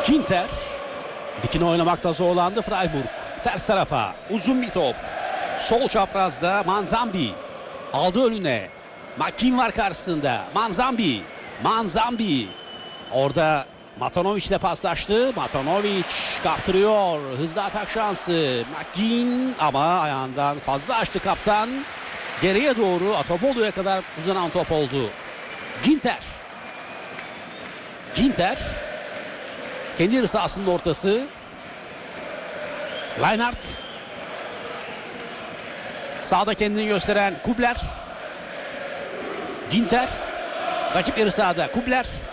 Ginter. Dikine oynamakta zorlandı Freiburg. Ters tarafa uzun bir top. Sol çaprazda Manzambi. Aldı önüne. McKean var karşısında. Manzambi. Orada Matanovic ile paslaştı. Matanovic kaptırıyor. Hızlı atak şansı. McKean ama ayağından fazla açtı kaptan. Geriye doğru Atobolu'ya kadar uzanan top oldu. Ginter. Kendi yarı sahasının ortası. Reinhardt. Sağda kendini gösteren Kubler. Ginter. Rakip yarı sahada Kubler.